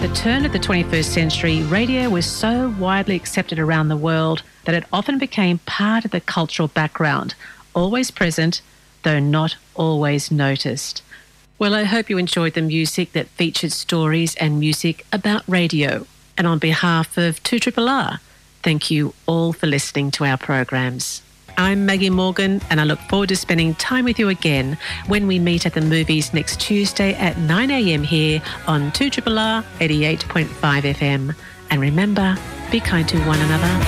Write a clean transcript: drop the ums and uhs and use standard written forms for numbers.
the turn of the 21st century, radio was so widely accepted around the world that it often became part of the cultural background, always present, though not always noticed. Well, I hope you enjoyed the music that featured stories and music about radio. And on behalf of 2RRR, thank you all for listening to our programs. I'm Maggie Morgan, and I look forward to spending time with you again when we meet at the movies next Tuesday at 9 a.m. here on 2RRR 88.5 FM. And remember, be kind to one another.